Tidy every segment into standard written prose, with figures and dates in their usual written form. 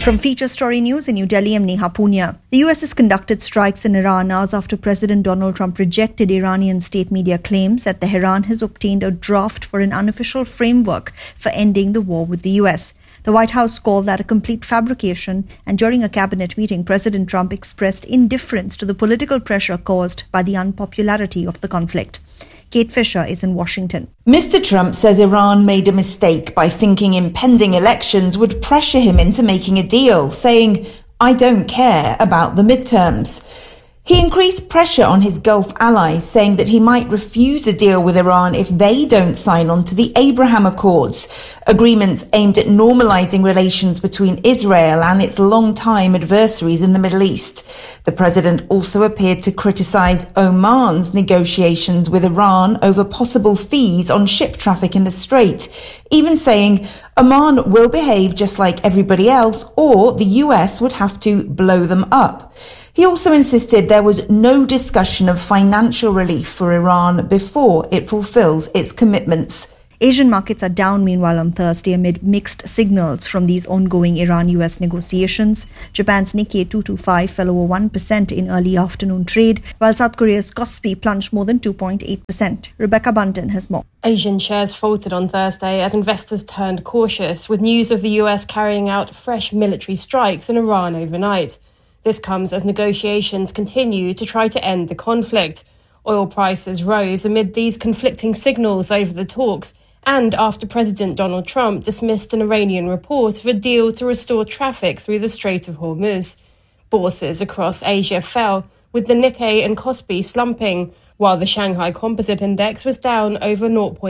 From Feature Story News in New Delhi, I'm Neha Punya. The US has conducted strikes in Iran hours after President Donald Trump rejected Iranian state media claims that Tehran has obtained a draft for an unofficial framework for ending the war with the US. The White House called that a complete fabrication, and during a cabinet meeting, President Trump expressed indifference to the political pressure caused by the unpopularity of the conflict. Kate Fisher is in Washington. Mr. Trump says Iran made a mistake by thinking impending elections would pressure him into making a deal, saying, "I don't care about the midterms." He increased pressure on his Gulf allies, saying that he might refuse a deal with Iran if they don't sign on to the Abraham Accords, agreements aimed at normalizing relations between Israel and its long-time adversaries in the Middle East. The president also appeared to criticize Oman's negotiations with Iran over possible fees on ship traffic in the Strait, even saying Oman will behave just like everybody else or the US would have to blow them up. He also insisted there was no discussion of financial relief for Iran before it fulfills its commitments. Asian markets are down, meanwhile, on Thursday amid mixed signals from these ongoing Iran-US negotiations. Japan's Nikkei 225 fell over 1% in early afternoon trade, while South Korea's Kospi plunged more than 2.8%. Rebecca Bunton has more. Asian shares faltered on Thursday as investors turned cautious, with news of the US carrying out fresh military strikes in Iran overnight. This comes as negotiations continue to try to end the conflict. Oil prices rose amid these conflicting signals over the talks and after President Donald Trump dismissed an Iranian report of a deal to restore traffic through the Strait of Hormuz. Bourses across Asia fell, with the Nikkei and Kospi slumping, while the Shanghai Composite Index was down over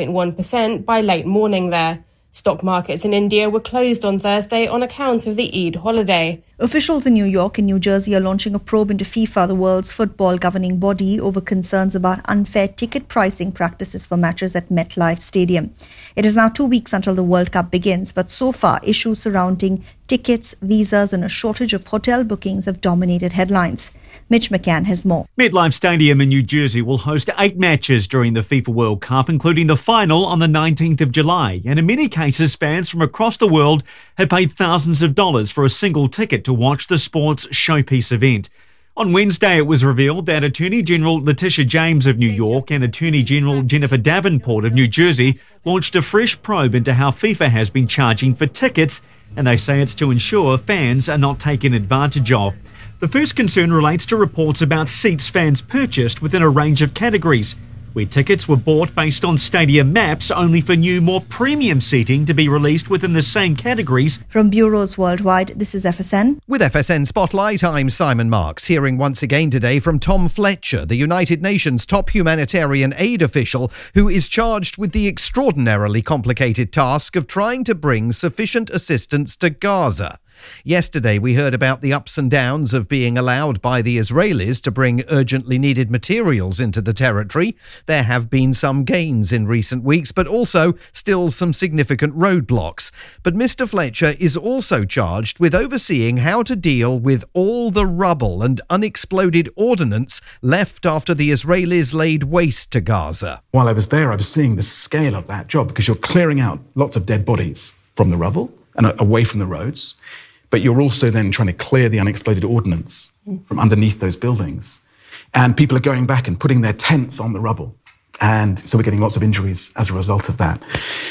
0.1% by late morning there. Stock markets in India were closed on Thursday on account of the Eid holiday. Officials in New York and New Jersey are launching a probe into FIFA, the world's football governing body, over concerns about unfair ticket pricing practices for matches at MetLife Stadium. It is now 2 weeks until the World Cup begins, but so far issues surrounding tickets, visas and a shortage of hotel bookings have dominated headlines. Mitch McCann has more. MetLife Stadium in New Jersey will host 8 matches during the FIFA World Cup, including the final on the 19th of July. And in many cases, fans from across the world have paid thousands of dollars for a single ticket to watch the sports showpiece event. On Wednesday, it was revealed that Attorney General Letitia James of New York and Attorney General Jennifer Davenport of New Jersey launched a fresh probe into how FIFA has been charging for tickets, and they say it's to ensure fans are not taken advantage of. The first concern relates to reports about seats fans purchased within a range of categories, where tickets were bought based on stadium maps only for new, more premium seating to be released within the same categories. From bureaus worldwide, this is FSN. With FSN Spotlight, I'm Simon Marks, hearing once again today from Tom Fletcher, the United Nations top humanitarian aid official who is charged with the extraordinarily complicated task of trying to bring sufficient assistance to Gaza. Yesterday, we heard about the ups and downs of being allowed by the Israelis to bring urgently needed materials into the territory. There have been some gains in recent weeks, but also still some significant roadblocks. But Mr. Fletcher is also charged with overseeing how to deal with all the rubble and unexploded ordnance left after the Israelis laid waste to Gaza. While I was there, I was seeing the scale of that job, because you're clearing out lots of dead bodies from the rubble and away from the roads. But you're also then trying to clear the unexploded ordnance from underneath those buildings. And people are going back and putting their tents on the rubble. And so we're getting lots of injuries as a result of that.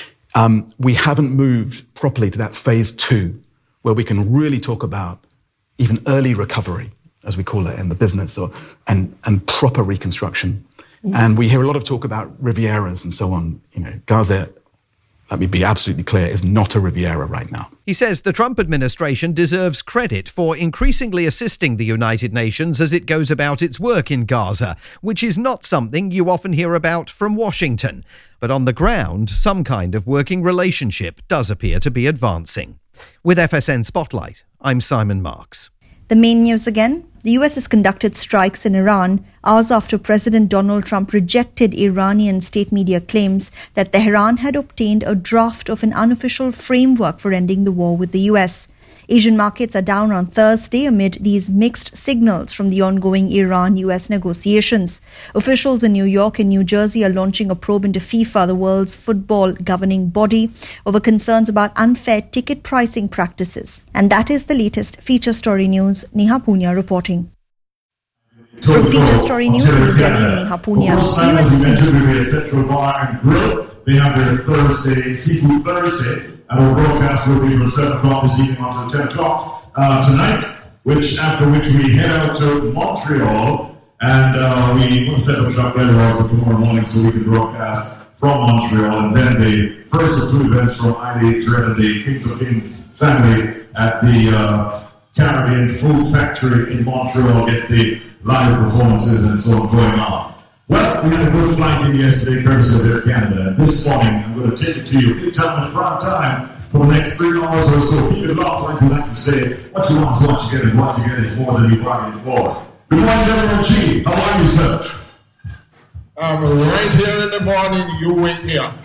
We haven't moved properly to that phase 2, where we can really talk about even early recovery, as we call it in the business, and proper reconstruction. And we hear a lot of talk about Rivieras and so on. Gaza, let me be absolutely clear, is not a Riviera right now. He says the Trump administration deserves credit for increasingly assisting the United Nations as it goes about its work in Gaza, which is not something you often hear about from Washington. But on the ground, some kind of working relationship does appear to be advancing. With FSN Spotlight, I'm Simon Marks. The main news again. The US has conducted strikes in Iran hours after President Donald Trump rejected Iranian state media claims that Tehran had obtained a draft of an unofficial framework for ending the war with the US. Asian markets are down on Thursday amid these mixed signals from the ongoing Iran-US negotiations. Officials in New York and New Jersey are launching a probe into FIFA, the world's football governing body, over concerns about unfair ticket pricing practices. And that is the latest Feature Story News. Neha Punya reporting. From Feature Story News in New Delhi, I'm Neha Punya. US Central Bar and Grill. They have their Thursday, Seafood Thursday. And our broadcast will be from 7 o'clock this evening until 10 o'clock tonight, after which we head out to Montreal, and we want to set up shop later on for tomorrow morning so we can broadcast from Montreal. And then the first of two events from ID Dread and the Kings of Kings family at the Caribbean Food Factory in Montreal gets the live performances and so on going on. Well, we had a good flight in yesterday, courtesy of Air Canada. And this morning, I'm going to take it to you big time and prime time for the next 3 hours or so. Keep it locked, like we like to say. What you want is what you get, and what you get is more than you bargained for. Good morning, General Chief. How are you, sir? I'm right here in the morning. You wake me up.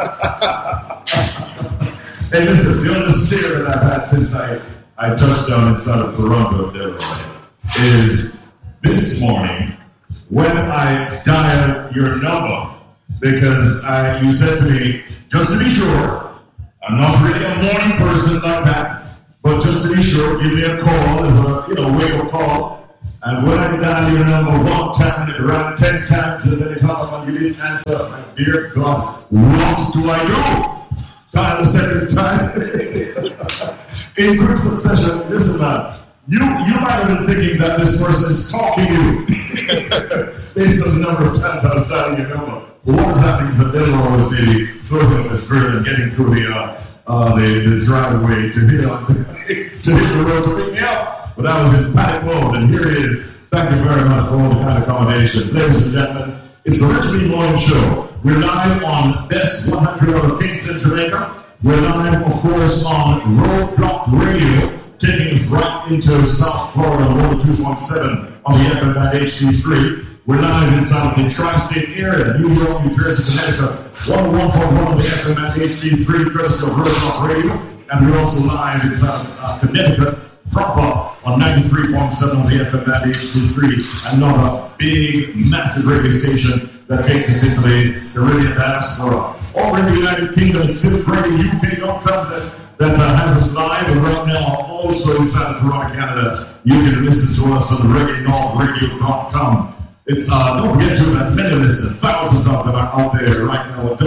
Hey, listen, the only stare that I've had since I touched down inside of Toronto, Delaware, is this morning when I dialed your number, because you said to me, just to be sure, I'm not really a morning person like that, but just to be sure, give me a call as a wake-up call. And when I dialed your number one time, it rang 10 times, and then it hung up and you didn't answer. My dear God, what do I do? Dial the second time. In quick succession, listen, man. You might have been thinking that this person is talking to you based on the number of times I was dialing your number. But what was happening is that Delaware was maybe closing up his grill and getting through the driveway to hit the road to pick me up. But I was in panic mode, and here it is. Thank you very much for all the kind accommodations. Ladies and gentlemen, it's the Richard B. Morning Show. We're live on Best 100 out of Kingston, Jamaica. We're live, of course, on Roadblock Radio, taking us right into South Florida, 102.7 on the FM at HD3. We're live inside of the tri-state area, New York, New Jersey, Connecticut, 101.1 on the FM at HD3, courtesy of Roadblock Radio. And we're also live inside of Connecticut, proper on 93.7 on the FM at HD3. Another big, massive radio station that takes us into the Caribbean diaspora. Over in the United Kingdom, it's Civic Radio UK.com that has us live, and right now also inside of Toronto, Canada, you can listen to us on the ReggaeNorthRadio.com. It's don't forget to that many listeners, thousands of them are out there right now at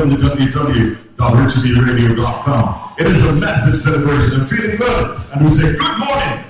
www.richardbradio.com. It is a massive celebration. I'm feeling good, and we say good morning.